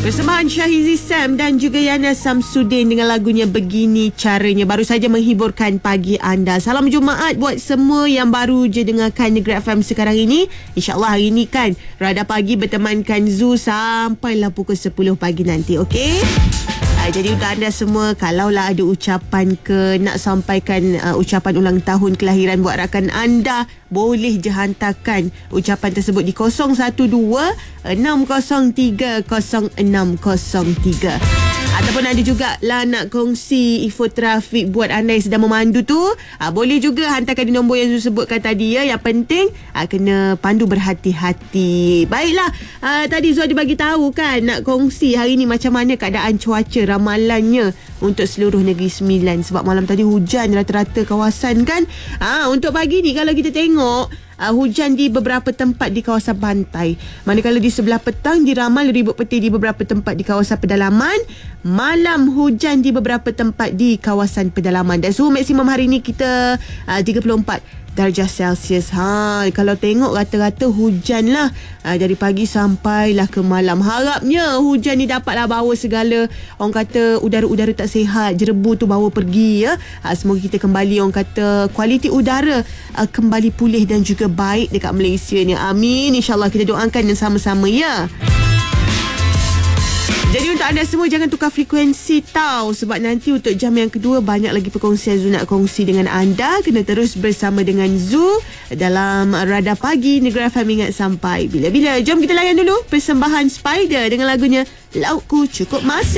Persembahan Syahizi Sam dan juga Yana Samsudin dengan lagunya Begini Caranya baru saja menghiburkan pagi anda. Salam Jumaat buat semua yang baru je dengarkan Negeri FM sekarang ini. InsyaAllah hari ini kan Radar Pagi bertemankan Zu sampailah pukul 10 pagi nanti, okey? Jadi untuk anda semua, kalaulah ada ucapan nak sampaikan ucapan ulang tahun kelahiran buat rakan anda, boleh je hantarkan ucapan tersebut di 012-603-0603. Ataupun ada juga lah nak kongsi info trafik buat anda yang sedang memandu tu, boleh juga hantarkan di nombor yang Zul sebutkan tadi ya. Yang penting kena pandu berhati-hati. Baiklah, tadi Zul ada bagi tahu kan nak kongsi hari ni macam mana keadaan cuaca ramalannya untuk seluruh Negeri Sembilan. Sebab malam tadi hujan rata-rata kawasan kan. Untuk pagi ni kalau kita tengok hujan di beberapa tempat di kawasan pantai. Manakala di sebelah petang diramal ribut peti di beberapa tempat di kawasan pedalaman. Malam hujan di beberapa tempat di kawasan pedalaman. Dan suhu maksimum hari ni kita 34 darjah Celsius. Kalau tengok rata-rata hujan lah dari pagi sampailah ke malam. Harapnya hujan ni dapatlah bawa segala orang kata udara-udara tak sihat, jerebu tu bawa pergi ya. Semoga kita kembali orang kata kualiti udara kembali pulih dan juga baik dekat Malaysia ni. Amin. InsyaAllah kita doakan dan sama-sama ya. Jadi untuk anda semua jangan tukar frekuensi tau. Sebab nanti untuk jam yang kedua banyak lagi perkongsian Zu nak kongsi dengan anda. Kena terus bersama dengan Zu dalam Radar Pagi Negeri FM. Ingat sampai bila-bila. Jom kita layan dulu persembahan Spider dengan lagunya Laukku Cukup Masak.